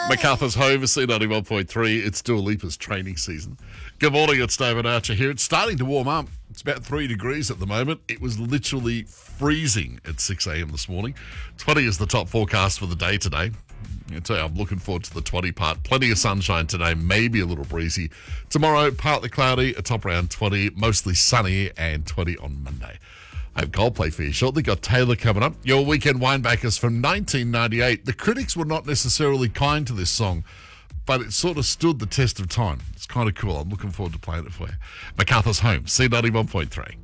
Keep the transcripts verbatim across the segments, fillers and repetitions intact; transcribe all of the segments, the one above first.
MacArthur's home, C ninety-one point three. It's Dua Lipa's training season. Good morning, it's David Archer here. It's starting to warm up. It's about three degrees at the moment. It was literally freezing at six a.m. this morning. twenty is the top forecast for the day today. I tell you, I'm looking forward to the twenty part. Plenty of sunshine today, maybe a little breezy. Tomorrow, partly cloudy, a top around twenty, mostly sunny, and twenty on Monday. I have Coldplay for you shortly. Got Taylor coming up. Your weekend winebackers from nineteen ninety-eight. The critics were not necessarily kind to this song, but it sort of stood the test of time. It's kind of cool. I'm looking forward to playing it for you. MacArthur's home, C ninety-one point three.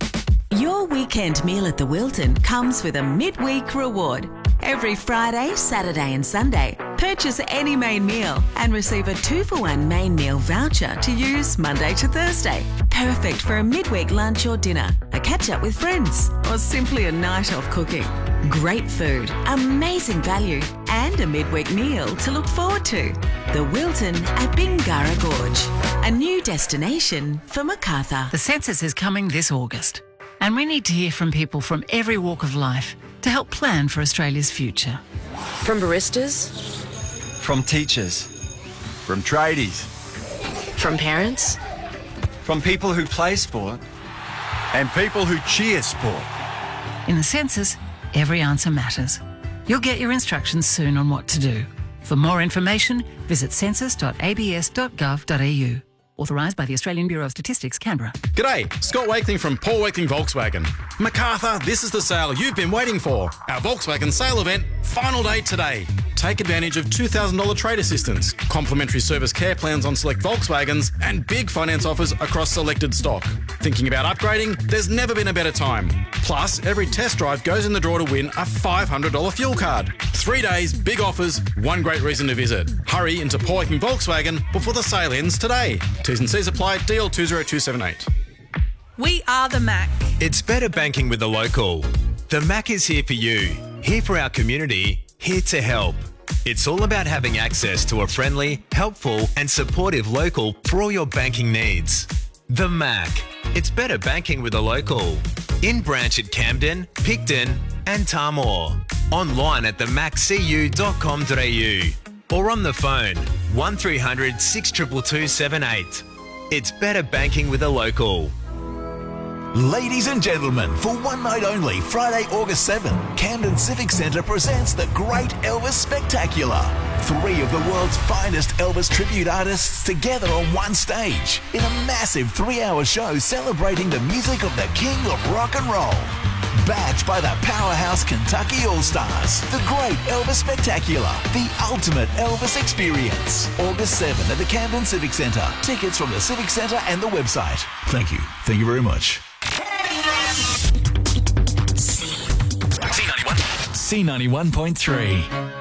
Your weekend meal at the Wilton comes with a midweek reward. Every Friday, Saturday and Sunday, purchase any main meal and receive a two for one main meal voucher to use Monday to Thursday. Perfect for a midweek lunch or dinner, a catch-up with friends, or simply a night off cooking. Great food, amazing value, and a midweek meal to look forward to. The Wilton at Bingara Gorge, a new destination for MacArthur. The census is coming this August, and we need to hear from people from every walk of life to help plan for Australia's future. From baristas, from teachers, from tradies, from parents, from people who play sport, and people who cheer sport. In the census, every answer matters. You'll get your instructions soon on what to do. For more information, visit census dot a b s dot gov dot a u. Authorised by the Australian Bureau of Statistics, Canberra. G'day, Scott Wakeling from Paul Wakeling Volkswagen. MacArthur, this is the sale you've been waiting for. Our Volkswagen sale event, final day today. Take advantage of two thousand dollars trade assistance, complimentary service care plans on select Volkswagens, and big finance offers across selected stock. Thinking about upgrading? There's never been a better time. Plus, every test drive goes in the draw to win a five hundred dollars fuel card. Three days, big offers, one great reason to visit. Hurry into Paul Wakeling Volkswagen before the sale ends today. T's and C's apply, D L two zero two seven eight. We are the Mac. It's better banking with the local. The Mac is here for you, here for our community, here to help. It's all about having access to a friendly, helpful and supportive local for all your banking needs. The Mac. It's better banking with a local. In branch at Camden, Picton and Tamor. Online at the mac c u dot com dot a u or on the phone one three hundred, six two two, two seven eight. It's better banking with a local. Ladies and gentlemen, for one night only, Friday, August seventh, Camden Civic Centre presents the Great Elvis Spectacular. Three of the world's finest Elvis tribute artists together on one stage in a massive three-hour show celebrating the music of the King of Rock and Roll. Backed by the powerhouse Kentucky All-Stars, the Great Elvis Spectacular, the ultimate Elvis experience. August seventh at the Camden Civic Centre. Tickets from the Civic Centre and the website. Thank you. Thank you very much. C ninety-one. C ninety-one point three.